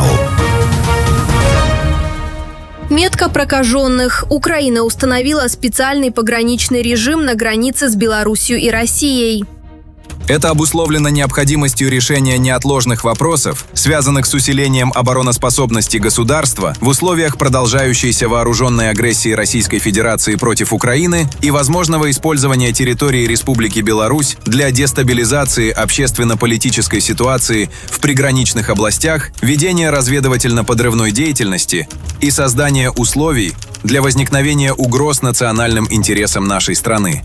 Метка прокаженных. Украина установила специальный пограничный режим на границе с Беларусью и Россией. Это обусловлено необходимостью решения неотложных вопросов, связанных с усилением обороноспособности государства в условиях продолжающейся вооруженной агрессии Российской Федерации против Украины и возможного использования территории Республики Беларусь для дестабилизации общественно-политической ситуации в приграничных областях, ведения разведывательно-подрывной деятельности и создания условий для возникновения угроз национальным интересам нашей страны.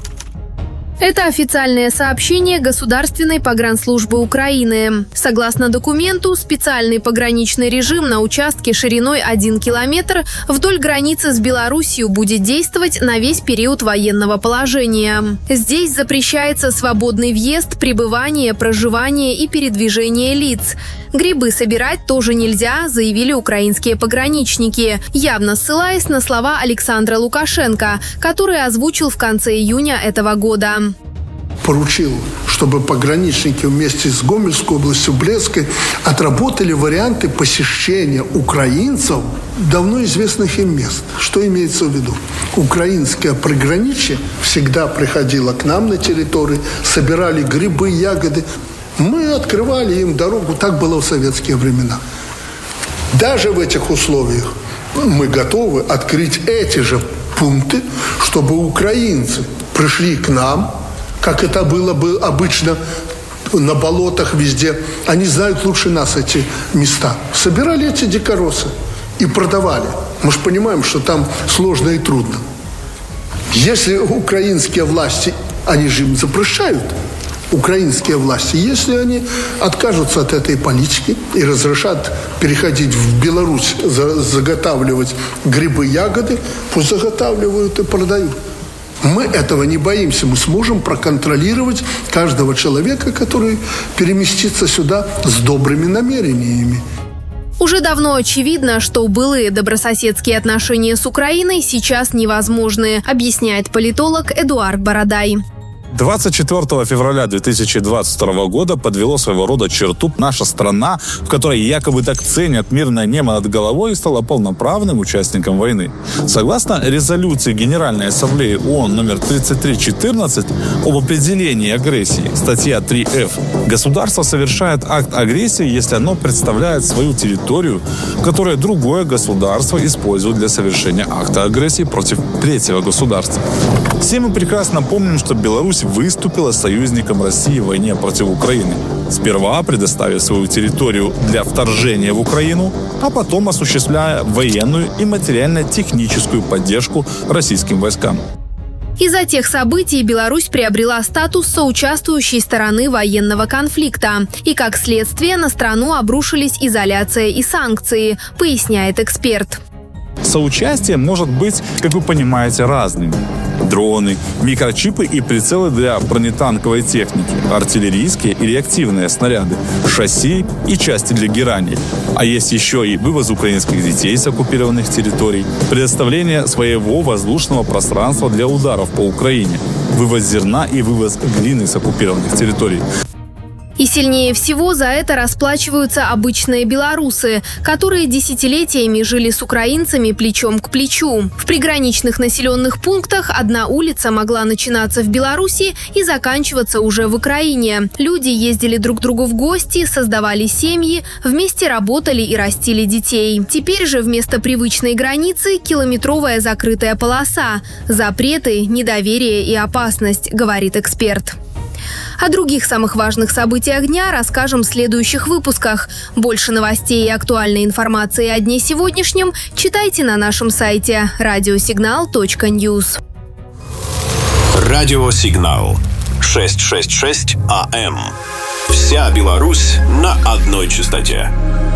Это официальное сообщение Государственной погранслужбы Украины. Согласно документу, специальный пограничный режим на участке шириной один километр вдоль границы с Белоруссией будет действовать на весь период военного положения. Здесь запрещается свободный въезд, пребывание, проживание и передвижение лиц. Грибы собирать тоже нельзя, заявили украинские пограничники, явно ссылаясь на слова Александра Лукашенко, который озвучил в конце июня этого года. Поручил, чтобы пограничники вместе с Гомельской областью, Брестской отработали варианты посещения украинцев давно известных им мест. Что имеется в виду? Украинское приграничье всегда приходило к нам на территорию, собирали грибы, ягоды. Мы открывали им дорогу, так было в советские времена. Даже в этих условиях мы готовы открыть эти же пункты, чтобы украинцы пришли к нам, как это было бы обычно на болотах везде. Они знают лучше нас эти места. Собирали эти дикоросы и продавали. Мы же понимаем, что там сложно и трудно. Если украинские власти, они же им запрещают, украинские власти, если они откажутся от этой политики и разрешат переходить в Беларусь, заготавливать грибы, ягоды, пусть заготавливают и продают. Мы этого не боимся. Мы сможем проконтролировать каждого человека, который переместится сюда с добрыми намерениями. Уже давно очевидно, что былые добрососедские отношения с Украиной сейчас невозможны, объясняет политолог Эдуард Бородай. двадцать четвёртого февраля две тысячи двадцать второго года подвело своего рода черту наша страна, в которой якобы так ценят мирное небо над головой, и стала полноправным участником войны. Согласно резолюции Генеральной Ассамблеи ООН номер тридцать три четырнадцать об определении агрессии, статья три эф, государство совершает акт агрессии, если оно представляет свою территорию, которую другое государство использует для совершения акта агрессии против третьего государства. Все мы прекрасно помним, что Беларусь выступила союзником России в войне против Украины. Сперва предоставив свою территорию для вторжения в Украину, а потом осуществляя военную и материально-техническую поддержку российским войскам. Из-за тех событий Беларусь приобрела статус соучаствующей стороны военного конфликта. И как следствие на страну обрушились изоляция и санкции, поясняет эксперт. Соучастие может быть, как вы понимаете, разным. Дроны, микрочипы и прицелы для бронетанковой техники, артиллерийские и реактивные снаряды, шасси и части для гераний. А есть еще и вывоз украинских детей с оккупированных территорий, предоставление своего воздушного пространства для ударов по Украине, вывоз зерна и вывоз глины с оккупированных территорий. И сильнее всего за это расплачиваются обычные белорусы, которые десятилетиями жили с украинцами плечом к плечу. В приграничных населенных пунктах одна улица могла начинаться в Беларуси и заканчиваться уже в Украине. Люди ездили друг к другу в гости, создавали семьи, вместе работали и растили детей. Теперь же вместо привычной границы километровая закрытая полоса. Запреты, недоверие и опасность, говорит эксперт. О других самых важных событиях дня расскажем в следующих выпусках. Больше новостей и актуальной информации о дне сегодняшнем читайте на нашем сайте радиосигнал точка ньюс. Радиосигнал шестьсот шестьдесят шесть АМ. Вся Беларусь на одной частоте.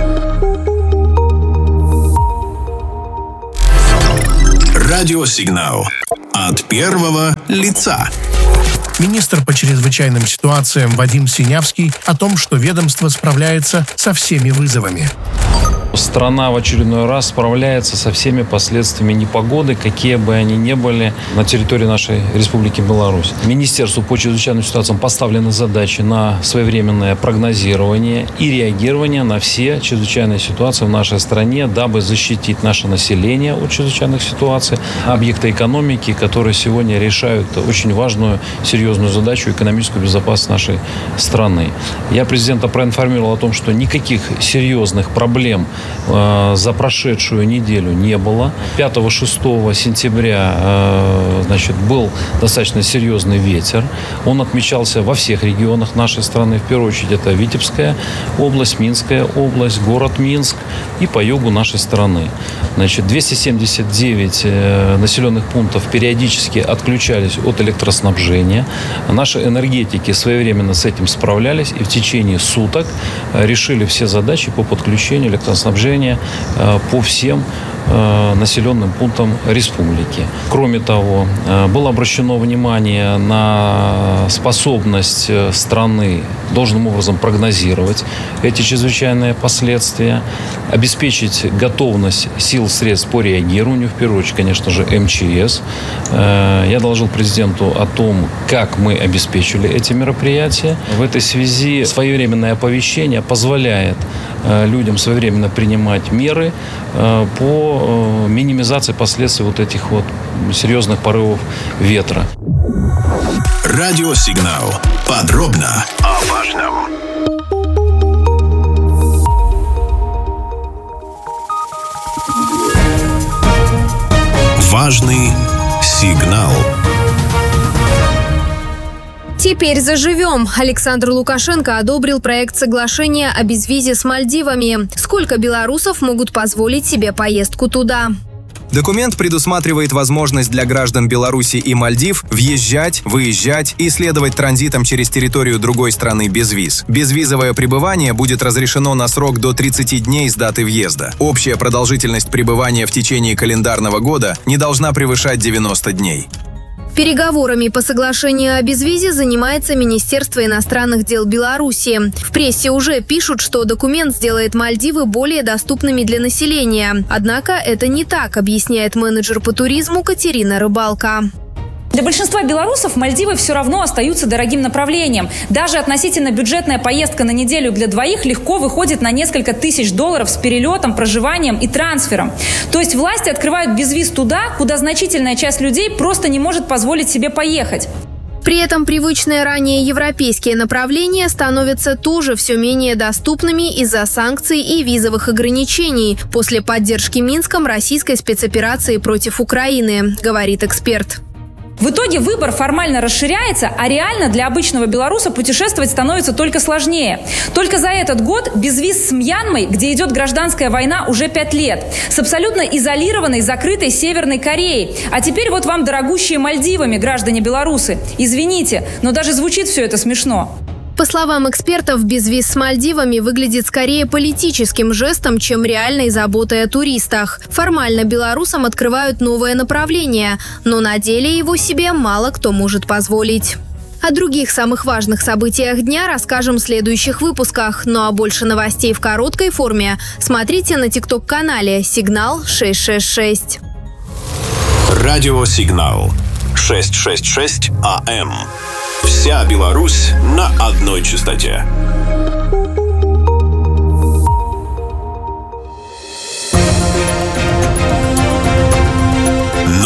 Радиосигнал от первого лица. Министр по чрезвычайным ситуациям Вадим Синявский о том, что ведомство справляется со всеми вызовами. Страна в очередной раз справляется со всеми последствиями непогоды, какие бы они ни были на территории нашей Республики Беларусь. Министерству по чрезвычайным ситуациям поставлены задачи на своевременное прогнозирование и реагирование на все чрезвычайные ситуации в нашей стране, дабы защитить наше население от чрезвычайных ситуаций, объекты экономики, которые сегодня решают очень важную, серьезную задачу экономическую безопасность нашей страны. Я президента проинформировал о том, что никаких серьезных проблем за прошедшую неделю не было. пятого-шестого сентября значит, был достаточно серьезный ветер. Он отмечался во всех регионах нашей страны. В первую очередь это Витебская область, Минская область, город Минск и по югу нашей страны. Значит, двести семьдесят девять населенных пунктов периодически отключались от электроснабжения. Наши энергетики своевременно с этим справлялись и в течение суток решили все задачи по подключению электроснабжения по всем населенным пунктам республики. Кроме того, было обращено внимание на способность страны должным образом прогнозировать эти чрезвычайные последствия, обеспечить готовность сил, средств по реагированию, в первую очередь, конечно же, эм че эс. Я доложил президенту о том, как мы обеспечили эти мероприятия. В этой связи своевременное оповещение позволяет людям своевременно принимать меры по минимизации последствий вот этих вот серьезных порывов ветра. Радиосигнал. Подробно о важном. Важный сигнал. Теперь заживем. Александр Лукашенко одобрил проект соглашения о безвизе с Мальдивами. Сколько белорусов могут позволить себе поездку туда? Документ предусматривает возможность для граждан Беларуси и Мальдив въезжать, выезжать и следовать транзитом через территорию другой страны без виз. Безвизовое пребывание будет разрешено на срок до тридцати дней с даты въезда. Общая продолжительность пребывания в течение календарного года не должна превышать девяносто дней. Переговорами по соглашению о безвизе занимается Министерство иностранных дел Беларуси. В прессе уже пишут, что документ сделает Мальдивы более доступными для населения. Однако это не так, объясняет менеджер по туризму Катерина Рыбалка. Для большинства белорусов Мальдивы все равно остаются дорогим направлением. Даже относительно бюджетная поездка на неделю для двоих легко выходит на несколько тысяч долларов с перелетом, проживанием и трансфером. То есть власти открывают безвиз туда, куда значительная часть людей просто не может позволить себе поехать. При этом привычные ранее европейские направления становятся тоже все менее доступными из-за санкций и визовых ограничений после поддержки Минском российской спецоперации против Украины, говорит эксперт. В итоге выбор формально расширяется, а реально для обычного белоруса путешествовать становится только сложнее. Только за этот год безвиз с Мьянмой, где идет гражданская война уже пять лет, с абсолютно изолированной, закрытой Северной Кореей. А теперь вот вам дорогущие Мальдивами, граждане белорусы. Извините, но даже звучит все это смешно. По словам экспертов, безвиз с Мальдивами выглядит скорее политическим жестом, чем реальной заботой о туристах. Формально белорусам открывают новое направление, но на деле его себе мало кто может позволить. О других самых важных событиях дня расскажем в следующих выпусках. Ну а больше новостей в короткой форме смотрите на тикток-канале «Сигнал шестьсот шестьдесят шесть». Радиосигнал шестьсот шестьдесят шесть АМ. Вся Беларусь на одной частоте.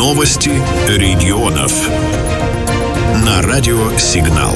Новости регионов. На радио «Сигнал».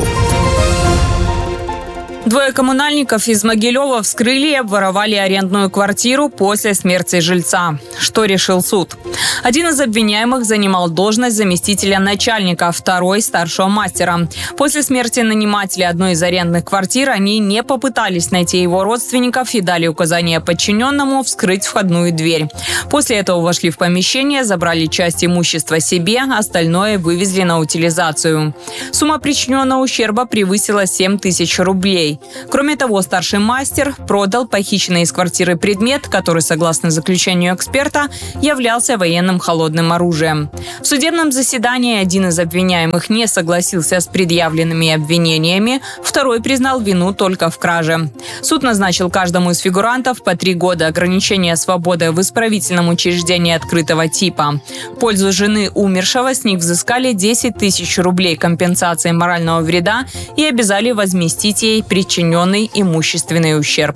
Двое коммунальников из Могилева вскрыли и обворовали арендную квартиру после смерти жильца. Что решил суд? Один из обвиняемых занимал должность заместителя начальника, второй – старшего мастера. После смерти нанимателя одной из арендных квартир они не попытались найти его родственников и дали указание подчиненному вскрыть входную дверь. После этого вошли в помещение, забрали часть имущества себе, остальное вывезли на утилизацию. Сумма причиненного ущерба превысила семь тысяч рублей. Кроме того, старший мастер продал похищенный из квартиры предмет, который, согласно заключению эксперта, являлся военным холодным оружием. В судебном заседании один из обвиняемых не согласился с предъявленными обвинениями, второй признал вину только в краже. Суд назначил каждому из фигурантов по три года ограничения свободы в исправительном учреждении открытого типа. В пользу жены умершего с них взыскали десять тысяч рублей компенсации морального вреда и обязали возместить ей причиненный имущественный ущерб.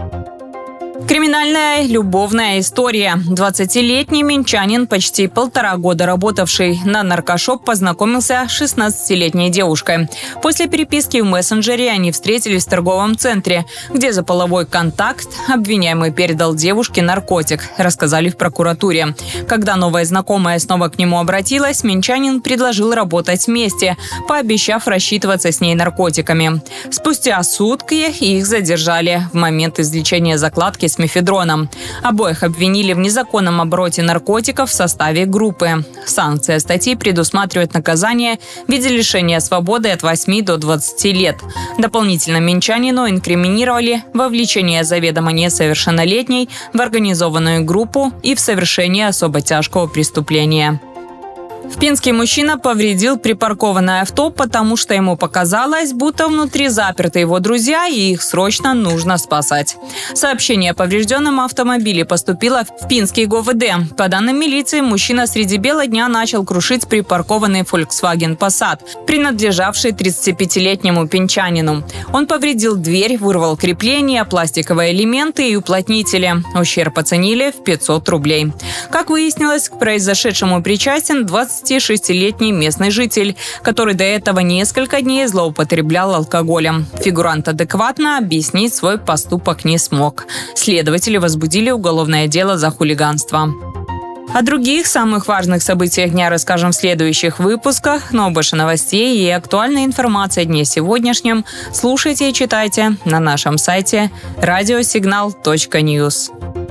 Криминальная любовная история. двадцатилетний минчанин, почти полтора года работавший на наркошоп, познакомился с шестнадцатилетней девушкой. После переписки в мессенджере они встретились в торговом центре, где за половой контакт обвиняемый передал девушке наркотик, рассказали в прокуратуре. Когда новая знакомая снова к нему обратилась, минчанин предложил работать вместе, пообещав рассчитываться с ней наркотиками. Спустя сутки их задержали в момент извлечения закладки с мефедроном. Обоих обвинили в незаконном обороте наркотиков в составе группы. Санкция статьи предусматривает наказание в виде лишения свободы от восьми до двадцати лет. Дополнительно минчанину инкриминировали вовлечение заведомо несовершеннолетней в организованную группу и в совершение особо тяжкого преступления. В Пинске мужчина повредил припаркованное авто, потому что ему показалось, будто внутри заперты его друзья и их срочно нужно спасать. Сообщение о поврежденном автомобиле поступило в Пинский ГОВД. По данным милиции, мужчина среди бела дня начал крушить припаркованный Volkswagen Passat, принадлежавший тридцатипятилетнему пинчанину. Он повредил дверь, вырвал крепления, пластиковые элементы и уплотнители. Ущерб оценили в пятьсот рублей. Как выяснилось, к произошедшему причастен двадцатишестилетний местный житель, который до этого несколько дней злоупотреблял алкоголем. Фигурант адекватно объяснить свой поступок не смог. Следователи возбудили уголовное дело за хулиганство. О других самых важных событиях дня расскажем в следующих выпусках, но больше новостей и актуальной информации о дне сегодняшнем слушайте и читайте на нашем сайте радиосигнал точка ньюс.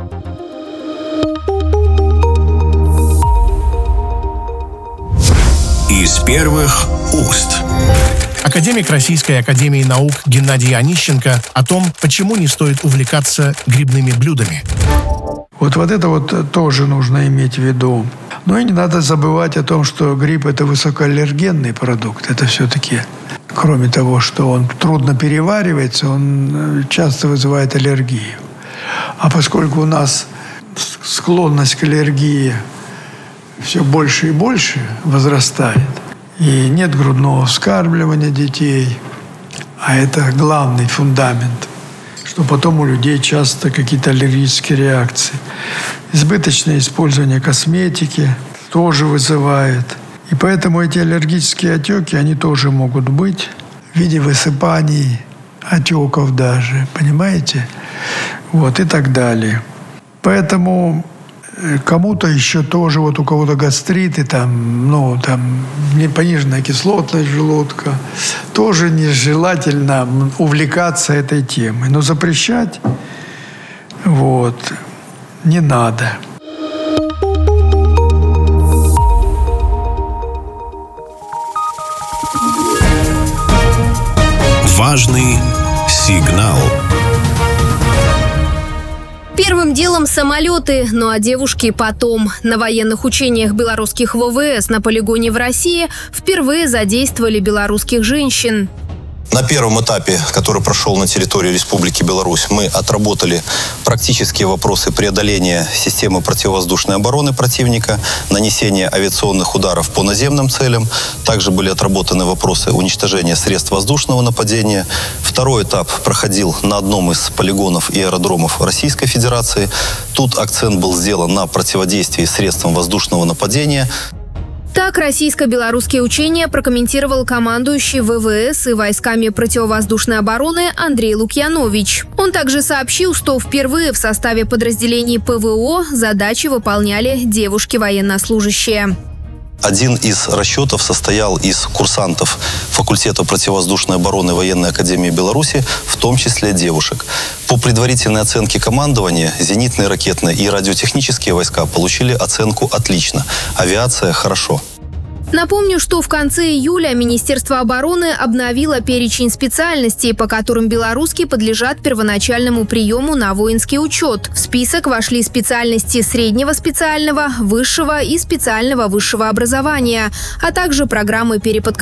Из первых уст. Академик Российской академии наук Геннадий Онищенко о том, почему не стоит увлекаться грибными блюдами. Вот, вот это вот тоже нужно иметь в виду. Но и не надо забывать о том, что гриб – это высокоаллергенный продукт. Это все-таки, кроме того, что он трудно переваривается, он часто вызывает аллергию. А поскольку у нас склонность к аллергии все больше и больше возрастает, и нет грудного вскармливания детей, а это главный фундамент, что потом у людей часто какие-то аллергические реакции. Избыточное использование косметики тоже вызывает. И поэтому эти аллергические отеки, они тоже могут быть в виде высыпаний, отеков даже, понимаете? Вот, и так далее. Поэтому кому-то еще тоже, вот у кого-то гастриты, там, ну, там, пониженная кислотность желудка, тоже нежелательно увлекаться этой темой. Но запрещать, вот, не надо. Важный сигнал. Первым делом самолеты, ну а девушки потом. На военных учениях белорусских ВВС на полигоне в России впервые задействовали белорусских женщин. На первом этапе, который прошел на территории Республики Беларусь, мы отработали практические вопросы преодоления системы противовоздушной обороны противника, нанесения авиационных ударов по наземным целям. Также были отработаны вопросы уничтожения средств воздушного нападения. Второй этап проходил на одном из полигонов и аэродромов Российской Федерации. Тут акцент был сделан на противодействии средствам воздушного нападения. Так российско-белорусские учения прокомментировал командующий ВВС и войсками противовоздушной обороны Андрей Лукьянович. Он также сообщил, что впервые в составе подразделений ПВО задачи выполняли девушки-военнослужащие. Один из расчетов состоял из курсантов факультета противовоздушной обороны Военной академии Беларуси, в том числе девушек. По предварительной оценке командования, зенитные, ракетные и радиотехнические войска получили оценку «отлично». Авиация – «хорошо». Напомню, что в конце июля Министерство обороны обновило перечень специальностей, по которым белорусские подлежат первоначальному приему на воинский учет. В список вошли специальности среднего специального, высшего и специального высшего образования, а также программы переподготовки